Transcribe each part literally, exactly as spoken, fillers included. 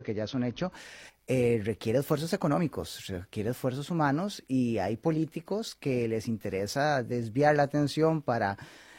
que ya es un hecho, eh, requiere esfuerzos económicos, requiere esfuerzos humanos, y hay políticos que les interesa desviar la atención para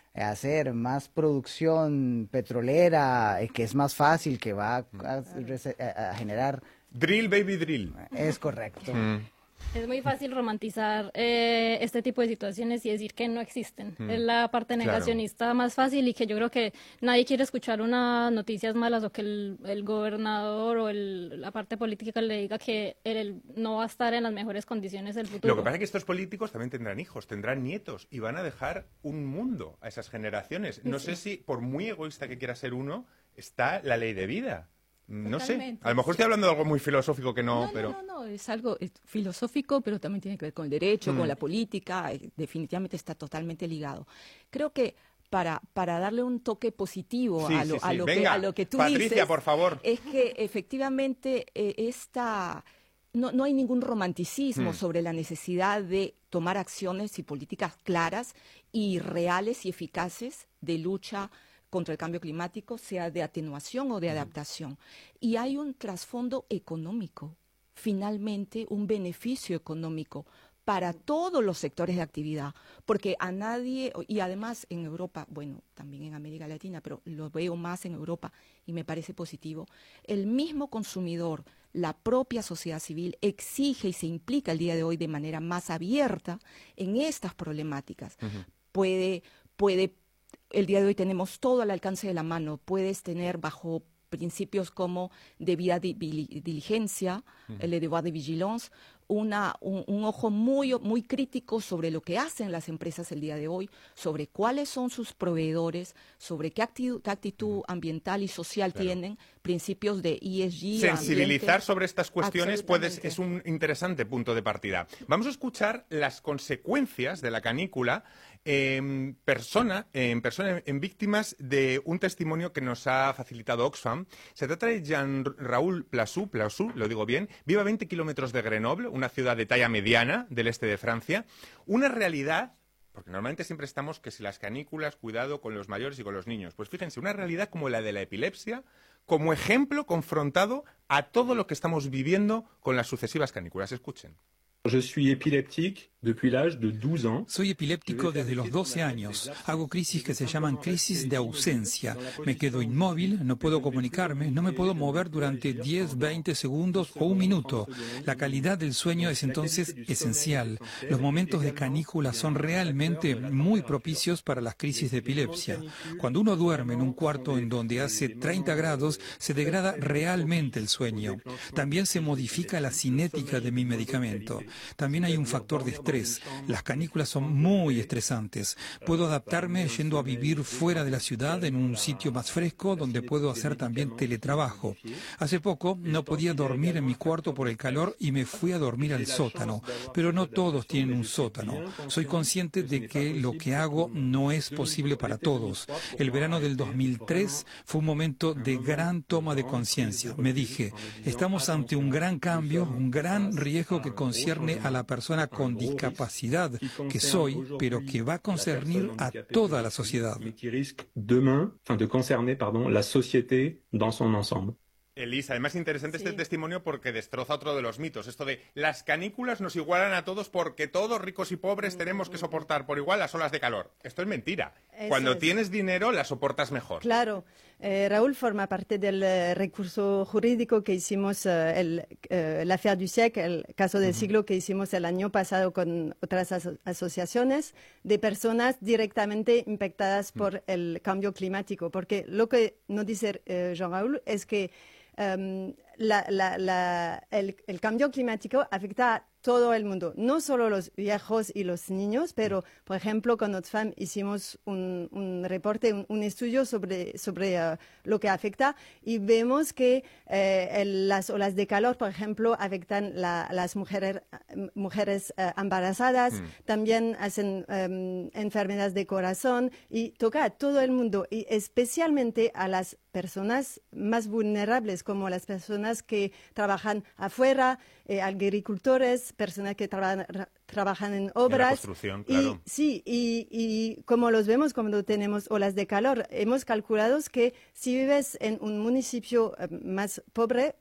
hacer más producción petrolera, eh, que es más fácil, que va a, a, a generar... Drill, baby, drill. Es correcto. Mm. Es muy fácil romantizar eh, este tipo de situaciones y decir que no existen. Mm. Es la parte negacionista claro. más fácil, y que yo creo que nadie quiere escuchar unas noticias malas, o que el, el gobernador o el, la parte política le diga que él no va a estar en las mejores condiciones del futuro. Lo que pasa es que estos políticos también tendrán hijos, tendrán nietos, y van a dejar un mundo a esas generaciones. No sí. sé si, por muy egoísta que quiera ser uno, está la ley de vida. No Totalmente. sé, a lo mejor estoy hablando de algo muy filosófico que no, no pero... No, no, no, es algo es filosófico, pero también tiene que ver con el derecho, mm. con la política, definitivamente está totalmente ligado. Creo que para, para darle un toque positivo sí, a, lo, sí, sí. a, lo Venga, que, a lo que tú Patricia, dices... por favor. Es que efectivamente eh, esta... No, no hay ningún romanticismo mm. sobre la necesidad de tomar acciones y políticas claras y reales y eficaces de lucha contra el cambio climático, sea de atenuación o de adaptación. Y hay un trasfondo económico, finalmente un beneficio económico para todos los sectores de actividad, porque a nadie, y además en Europa, bueno, también en América Latina, pero lo veo más en Europa y me parece positivo, el mismo consumidor, la propia sociedad civil exige y se implica el día de hoy de manera más abierta en estas problemáticas. Uh-huh. Puede, puede El día de hoy tenemos todo al alcance de la mano. Puedes tener bajo principios como debida diligencia, uh-huh. el devoir de vigilance, una, un, un ojo muy, muy crítico sobre lo que hacen las empresas el día de hoy, sobre cuáles son sus proveedores, sobre qué actitud, qué actitud uh-huh. ambiental y social claro. tienen, principios de E S G. Sensibilizar ambiente, sobre estas cuestiones puedes, es un interesante punto de partida. Vamos a escuchar las consecuencias de la canícula en persona, en persona, en víctimas de un testimonio que nos ha facilitado Oxfam. Se trata de Jean-Raoul Plassu, Plassu, lo digo bien, vive a veinte kilómetros de Grenoble, una ciudad de talla mediana del este de Francia. Una realidad, porque normalmente siempre estamos que si las canículas, cuidado con los mayores y con los niños. Pues fíjense, una realidad como la de la epilepsia, como ejemplo confrontado a todo lo que estamos viviendo con las sucesivas canículas. Escuchen. Je suis épileptique depuis l'âge de douze ans. Soy epiléptico desde los doce años. Hago crisis que se llaman crisis de ausencia. Me quedo inmóvil, no puedo comunicarme, no me puedo mover durante diez, veinte segundos o un minuto. La calidad del sueño es entonces esencial. Los momentos de canícula son realmente muy propicios para las crisis de epilepsia. Cuando uno duerme en un cuarto en donde hace treinta grados, se degrada realmente el sueño. También se modifica la cinética de mi medicamento. También hay un factor de estrés. Las canículas son muy estresantes. Puedo adaptarme yendo a vivir fuera de la ciudad, en un sitio más fresco, donde puedo hacer también teletrabajo. Hace poco no podía dormir en mi cuarto por el calor y me fui a dormir al sótano. Pero no todos tienen un sótano. Soy consciente de que lo que hago no es posible para todos. El verano del dos mil tres fue un momento de gran toma de conciencia. Me dije, estamos ante un gran cambio, un gran riesgo que concierne a la persona con discapacidad que soy, pero que va a concernir a toda la sociedad. Qui risque demain, enfin de concerner, pardon, la société dans son ensemble. Elisa, además interesante sí. este testimonio porque destroza otro de los mitos, esto de las canículas nos igualan a todos porque todos, ricos y pobres, tenemos que soportar por igual las olas de calor. Esto es mentira. Eso Cuando es. tienes dinero, las soportas mejor. Claro. Eh, Raúl forma parte del eh, recurso jurídico que hicimos, eh, el, eh, l'affaire du siècle, el caso del uh-huh. siglo que hicimos el año pasado con otras aso asociaciones de personas directamente impactadas uh-huh. por el cambio climático. Porque lo que nos dice eh, Jean-Raúl es que Um, la, la, la, el, el cambio climático afecta a todo el mundo, no solo los viejos y los niños, pero, por ejemplo, con Oxfam hicimos un, un reporte, un, un estudio sobre, sobre uh, lo que afecta y vemos que eh, el, las olas de calor, por ejemplo, afectan a las mujeres, mujeres uh, embarazadas, mm. también hacen um, enfermedades de corazón y toca a todo el mundo y especialmente a las personas más vulnerables, como las personas que trabajan afuera, eh, agricultores, personas que trabajan, trabajan en obras. En la construcción, claro. Y, sí, y, y como los vemos cuando tenemos olas de calor, hemos calculado que si vives en un municipio eh, más pobre,